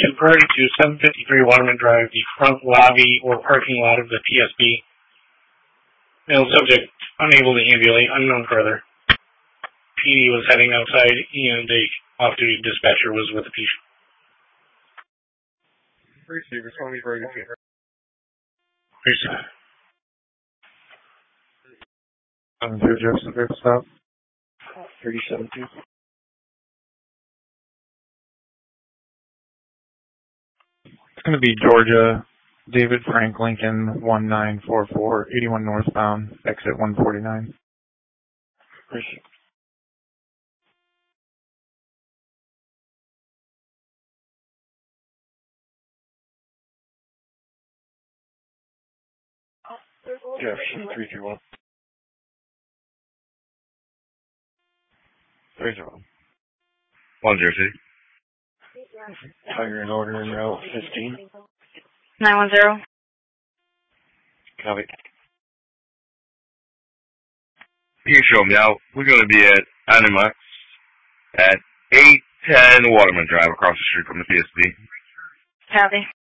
Priority to 753 Waterman Drive, the front lobby or parking lot of the PSB. Male subject unable to ambulate, unknown further. PD was heading outside and a off-duty dispatcher was with the patient. Receive, responding for emergency. Receive. Jefferson, fair stop. 37-2. It's going to be Georgia, David Frank Lincoln, 1944, 81 northbound, exit 149. Receive. Jefferson, 321. 321. 106. Tiger and order in route 15. 910. Copy. You can show me out. We're going to be at Animax at 810 Waterman Drive across the street from the PSB. Copy.